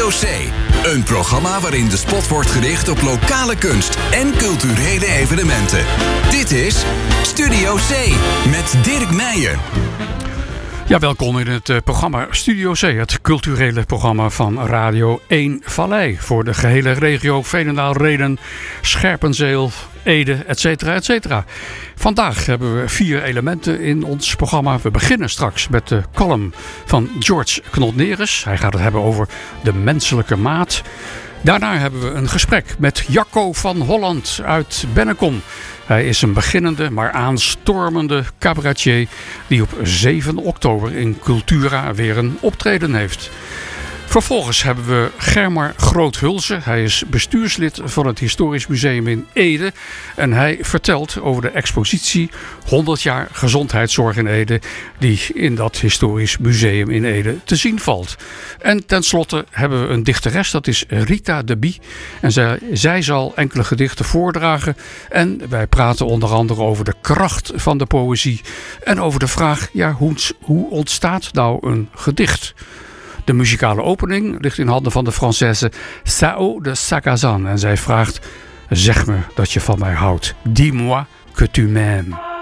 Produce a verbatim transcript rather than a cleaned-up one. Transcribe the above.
Studio C. Een programma waarin de spot wordt gericht op lokale kunst en culturele evenementen. Dit is Studio C met Dirk Meijer. Ja, welkom in het uh, programma Studio C, het culturele programma van Radio één Vallei. Voor de gehele regio Veenendaal, Rheden, Scherpenzeel, Ede, et cetera, et cetera. Vandaag hebben we vier elementen in ons programma. We beginnen straks met de column van George Knot-Neres. Hij gaat het hebben over de menselijke maat. Daarna hebben we een gesprek met Jacco van Holland uit Bennekom. Hij is een beginnende, maar aanstormende cabaretier die op zeven oktober in Cultura weer een optreden heeft. Vervolgens hebben we Germar Groothulse. Hij is bestuurslid van het Historisch Museum in Ede. En hij vertelt over de expositie honderd jaar gezondheidszorg in Ede, die in dat Historisch Museum in Ede te zien valt. En tenslotte hebben we een dichteres, dat is Rita de Bie. En zij, zij zal enkele gedichten voordragen. En wij praten onder andere over de kracht van de poëzie. En over de vraag, ja, hoe, hoe ontstaat nou een gedicht? De muzikale opening ligt in handen van de Française Sao de Sagazan. En zij vraagt, zeg me dat je van mij houdt. Dis-moi que tu m'aimes.